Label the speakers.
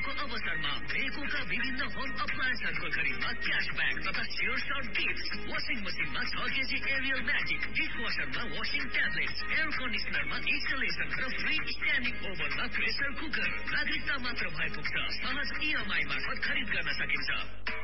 Speaker 1: दिनको अवसरमा भेकोका विभिन्न होम अप्लायन्सहरूको खरिदमा क्याशब्याक तथा सेयर सर्ट गिफ्ट। वासिङ मसिनमा 6 KG Ariel magic, डिसवासरमा washing tablets, air कन्डिसनरमा installation र फ्री स्ट्यान्डिङ ओभनमा प्रेसर कुकर। नागरिकता मात्र भए पुग्छ। सहज इएमआई मार्फत खरिद गर्न सकिन्छ।